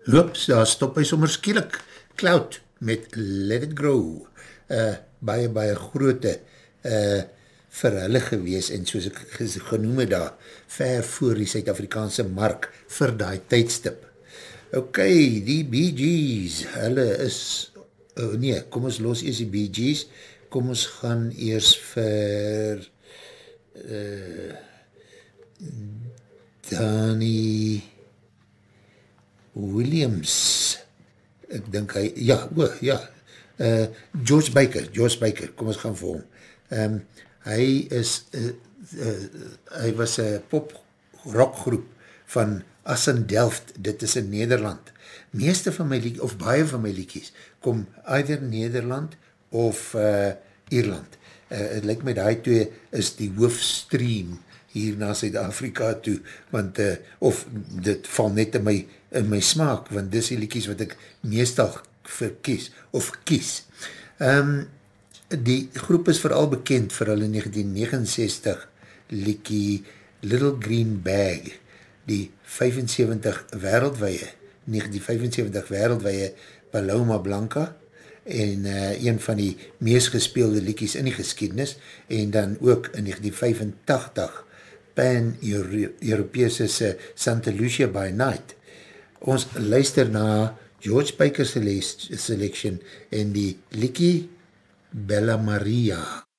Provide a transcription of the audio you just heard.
Hoops, daar stop hy sommer skielik. Cloud met Let It Grow. Baie grote vir hulle gewees en soos ek genoem het daar, ver voor die Suid-Afrikaanse mark vir die tydstip. Ok, die Bee Gees, hulle is, kom ons los eers die Bee Gees, kom ons gaan eers vir Danny Williams, ek dink hy, George Baker, kom ons gaan vir hom. Hy is, hy was een pop-rockgroep van Assen Delft, dit is in Nederland. Meeste van my liedjies, of baie van my liedjies, kom either Nederland of Ierland. Het lyk my die twee is die hoofstream hier na Suid-Afrika toe, want, of dit val net in my smaak, want dis die liedjies wat ek meestal verkies, of kies. Die groep is vooral bekend vir hulle 1969 liedjie Little Green Bag, die 1975 wereldwye Paloma Blanca, en een van die meest gespeelde liedjies in die geskiedenis, en dan ook in 1985 Pan-Europese Santa Lucia by Night. Ons luister na George Baker's selection en die liedjie Bella Maria.